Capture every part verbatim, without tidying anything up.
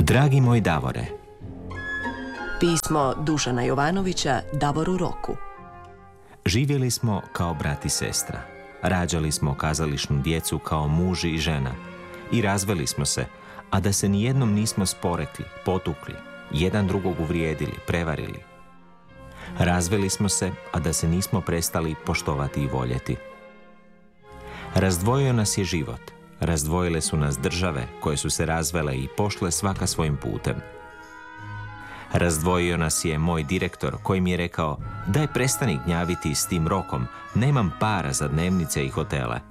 Dragi moj Davore. Pismo Dušana Jovanovića Davoru Roku. Živjeli smo kao brat i sestra. Rađali smo kazališnu djecu kao muž i žena. I razveli smo se, a da se nijednom nismo sporekli, potukli, jedan drugog uvrijedili, prevarili. Razveli smo se, a da se nismo prestali poštovati i voljeti. Razdvojio nas je život. Razdvojile su nas države koje su se razvele i pošle svaka svojim putem. Razdvojio nas je moj direktor koji mi je rekao: daj prestani gnjaviti s tim Rokom, nemam para za dnevnice i hotele.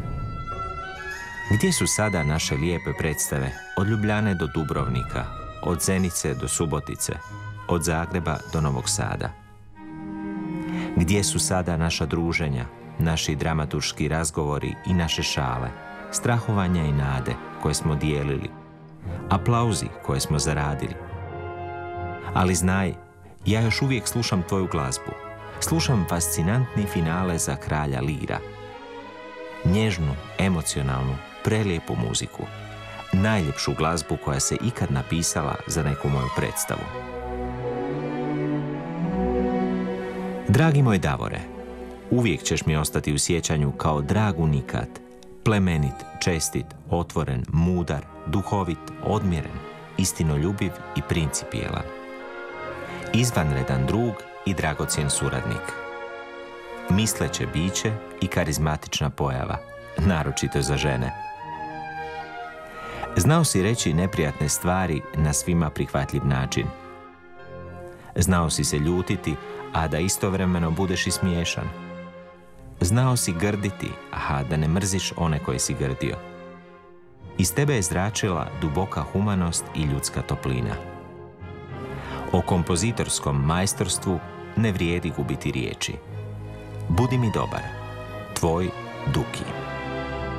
Gdje su sada naše lijepe predstave, od Ljubljane do Dubrovnika, od Zenice do Subotice, od Zagreba do Novog Sada? Gdje su sada naša druženja, naši dramaturški razgovori i naše šale, strahovanja i nade koje smo dijelili, aplauzi koje smo zaradili? Ali znaj, ja još uvijek slušam tvoju glazbu. Slušam fascinantni finale za Kralja Lira. Nježnu, emocionalnu, prelijepu muziku. Najljepšu glazbu koja se ikad napisala za neku moju predstavu. Dragi moj Davore, uvijek ćeš mi ostati u sjećanju kao drag unikat, plemenit, čestit, otvoren, mudar, duhovit, odmjeren, istinoljubiv i principijelan. Izvanredan drug i dragocjen suradnik. Misleće biće i karizmatična pojava, naročito za žene. Znao si reći neprijatne stvari na svima prihvatljiv način. Znao si se ljutiti, a da istovremeno budeš i smiješan. Znao si grditi, a da ne mrziš one koje si grdio. Iz tebe je zračila duboka humanost i ljudska toplina. O kompozitorskom majstorstvu ne vrijedi gubiti riječi. Budi mi dobar. Tvoj Duki.